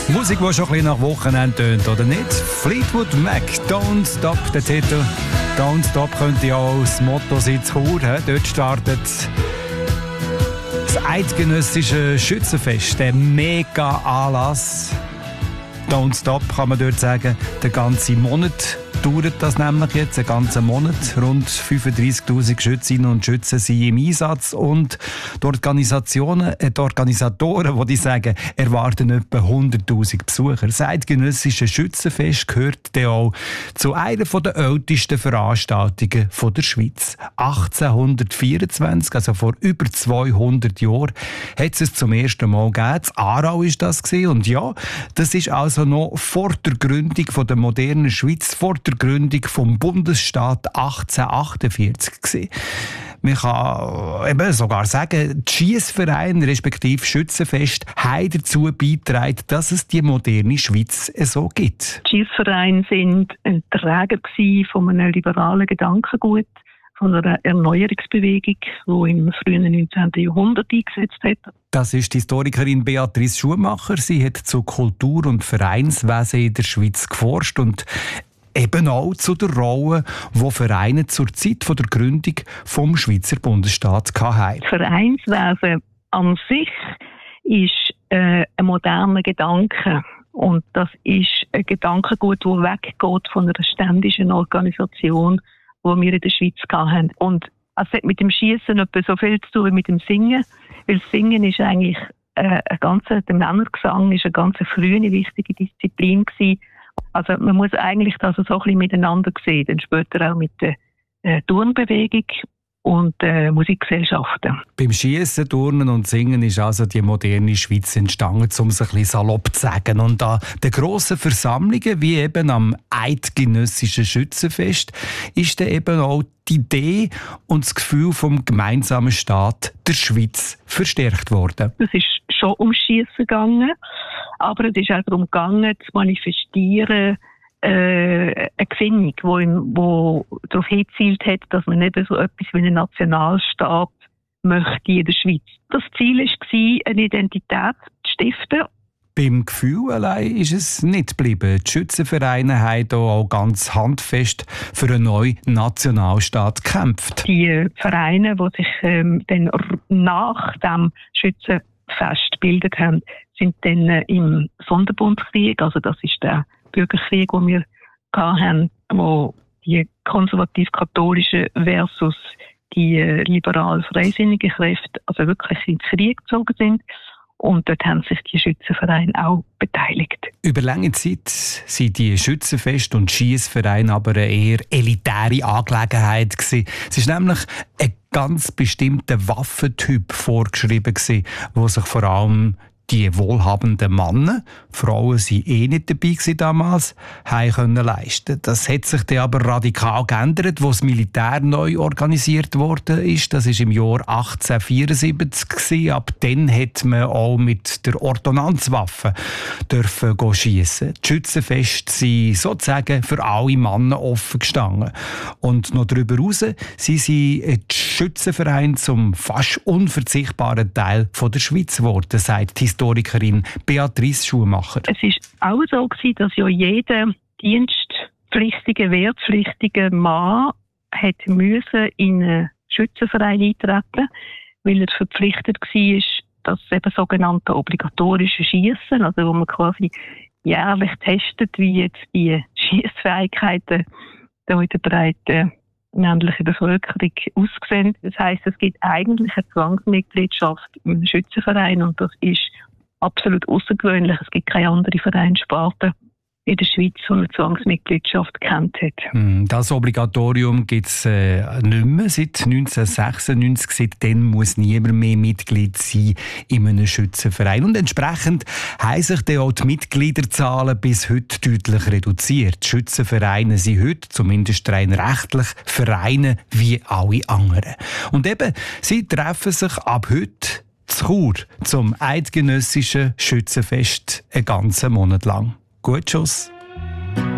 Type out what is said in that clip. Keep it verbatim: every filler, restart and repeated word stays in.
Musik, die schon ein bisschen nach Wochenende tönt, oder nicht? Fleetwood Mac, Don't Stop, der Titel. Don't Stop könnte ja auch das Motto sein zu Chur. Dort startet das eidgenössische Schützenfest, der Mega-Anlass. Don't Stop kann man dort sagen, der ganze Monat dauert das nämlich jetzt, einen ganzen Monat. Rund fünfunddreissigtausend Schützinnen und Schützen sind im Einsatz und die Organisationen, äh, die Organisatoren, die sagen, erwarten etwa hunderttausend Besucher. Das eidgenössische Schützenfest gehört dann auch zu einer der ältesten Veranstaltungen der Schweiz. achtzehnhundertvierundzwanzig, also vor über zweihundert Jahren, hat es zum ersten Mal gegeben. In Aarau war das und ja, das ist also noch vor der Gründung der modernen Schweiz, vor der Gründung vom Bundesstaat achtzehnhundertachtundvierzig gewesen. Man kann eben sogar sagen, die Schiessvereine respektive Schützenfest haben dazu beigetragen, dass es die moderne Schweiz so gibt. Die Schiessvereine waren ein Träger von einem liberalen Gedankengut, von einer Erneuerungsbewegung, die im frühen neunzehnten Jahrhundert eingesetzt hat. Das ist die Historikerin Beatrice Schumacher. Sie hat zu Kultur- und Vereinswesen in der Schweiz geforscht und eben auch zu der Rolle, die Vereine zur Zeit der Gründung vom Schweizer Bundesstaat hatten. Vereinswesen an sich ist äh, ein moderner Gedanke. Und das ist ein Gedankengut, das weggeht von einer ständischen Organisation, die wir in der Schweiz hatten. Und es hat mit dem Schiessen etwa so viel zu tun wie mit dem Singen. Weil das Singen ist eigentlich äh, ein ganzer, der Männergesang ist eine ganz frühe, wichtige Disziplin gewesen. Also man muss eigentlich das so ein bisschen miteinander sehen, dann später auch mit der äh, Turnbewegung und äh, Musikgesellschaften. Beim Schiessen, Turnen und Singen ist also die moderne Schweiz entstanden, um es ein bisschen salopp zu sagen. Und an den grossen Versammlungen, wie eben am eidgenössischen Schützenfest, ist dann eben auch die Idee und das Gefühl vom gemeinsamen Staat der Schweiz verstärkt worden. Es ist schon um Schiessen gegangen, aber es ist auch darum gegangen, zu manifestieren, äh, eine Gesinnung, die darauf hingezielt hat, dass man eben so etwas wie einen Nationalstaat möchte in der Schweiz. Das Ziel war, eine Identität zu stiften. Beim Gefühl allein ist es nicht geblieben. Die Schützenvereine haben hier auch ganz handfest für einen neuen Nationalstaat gekämpft. Die Vereine, die sich ähm, dann nach dem Schützenfest gebildet haben, sind dann äh, im Sonderbundskrieg, also das ist der Bürgerkrieg, den wir hatten, wo die konservativ-katholischen versus die äh, liberal-freisinnigen Kräfte also wirklich ins Krieg gezogen sind. Und dort haben sich die Schützenvereine auch beteiligt. Über lange Zeit sind die Schützenfest- und Schiessvereine aber eine eher elitäre Angelegenheit gewesen. Es war nämlich ein ganz bestimmter Waffentyp vorgeschrieben gewesen, wo sich vor allem die wohlhabenden Männer, Frauen waren eh nicht dabei gewesen damals, haben können leisten. Das hat sich dann aber radikal geändert, wo das Militär neu organisiert worden ist. Das war im Jahr achtzehnhundertvierundsiebzig gewesen. Ab dann hat man auch mit der Ordonnanzwaffe dürfen schiessen. Die Schützenfeste sind sozusagen für alle Männer offen gestanden. Und noch darüber hinaus sind sie die Schützenvereine zum fast unverzichtbaren Teil von der Schweiz geworden, sagt die Historikerin Beatrice Schumacher. Es war auch so, dass ja jeder dienstpflichtige, wehrpflichtige Mann hat müssen in einen Schützenverein eintreten, weil er verpflichtet war, das eben sogenannte obligatorische Schiessen, also wo man quasi jährlich testet, wie jetzt die Schiessfähigkeiten in der breiten männlichen Bevölkerung aussehen. Das heisst, es gibt eigentlich eine Zwangsmitgliedschaft im Schützenverein und das ist absolut außergewöhnlich. Es gibt keine andere Vereinssparte in der Schweiz, die eine Zwangsmitgliedschaft kennt hat. Das Obligatorium gibt es äh, nicht mehr seit neunzehnhundertsechsundneunzig. Seitdem muss niemand mehr Mitglied sein in einem Schützenverein. Und entsprechend haben sich dann auch die Mitgliederzahlen bis heute deutlich reduziert. Die Schützenvereine sind heute, zumindest rein rechtlich, Vereine wie alle anderen. Und eben, sie treffen sich ab heute zu Chur zum eidgenössischen Schützenfest einen ganzen Monat lang. Gut, Schuss.